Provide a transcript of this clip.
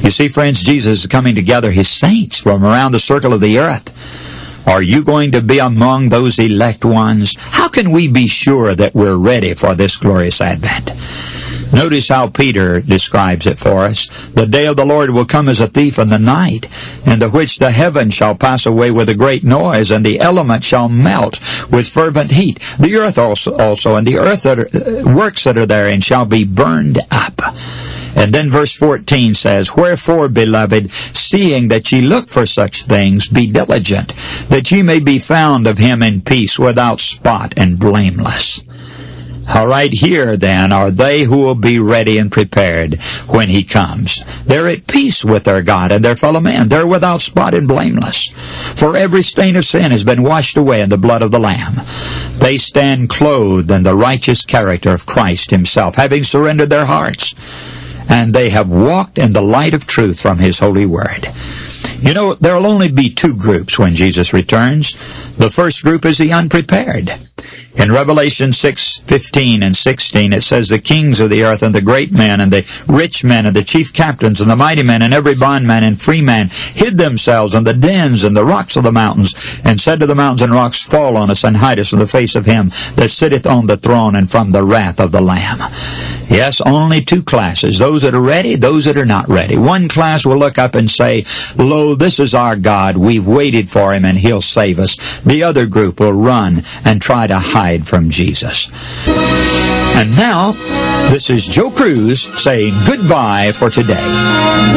You see, friends, Jesus is coming to gather His saints from around the circle of the earth. Are you going to be among those elect ones? How can we be sure that we're ready for this glorious advent? Notice how Peter describes it for us. The day of the Lord will come as a thief in the night, in the which the heavens shall pass away with a great noise, and the elements shall melt with fervent heat. The earth also and the earth works that are therein shall be burned up. And then verse 14 says, Wherefore, beloved, seeing that ye look for such things, be diligent, that ye may be found of Him in peace, without spot and blameless. All right, here then are they who will be ready and prepared when He comes. They're at peace with their God and their fellow men. They're without spot and blameless. For every stain of sin has been washed away in the blood of the Lamb. They stand clothed in the righteous character of Christ Himself, having surrendered their hearts. And they have walked in the light of truth from His holy word. You know, there will only be two groups when Jesus returns. The first group is the unprepared. In Revelation 6:15 and 16, it says, The kings of the earth and the great men and the rich men and the chief captains and the mighty men and every bondman and free man hid themselves in the dens and the rocks of the mountains, and said to the mountains and rocks, Fall on us and hide us from the face of Him that sitteth on the throne and from the wrath of the Lamb. Yes, only two classes, those that are ready, those that are not ready. One class will look up and say, Lo, this is our God, we've waited for Him and He'll save us. The other group will run and try to hide from Jesus. And now, this is Joe Cruz saying goodbye for today.